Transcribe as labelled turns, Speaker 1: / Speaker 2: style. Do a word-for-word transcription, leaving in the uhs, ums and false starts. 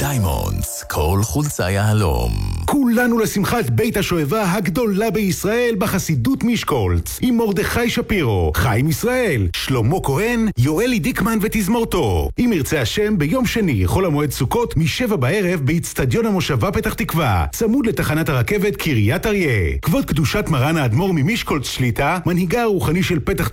Speaker 1: דיימונדס, כל חולצה יהלום.
Speaker 2: כולנו לשמחת בית השואבה הגדולה בישראל בחסידות מישקולץ, עם מרדכי שפירו, חיים ישראל, שלמה כהן, יואלי דיקמן ותזמורתו. אם ירצה השם, ביום שני, חול המועד סוכות, משבע בערב, באצטדיון המושבה פתח תקווה, צמוד לתחנת הרכבת קריית אריה. כבוד קדושת מרן האדמו"ר ממישקולץ שליטה, מנהיגה הרוחני של פתח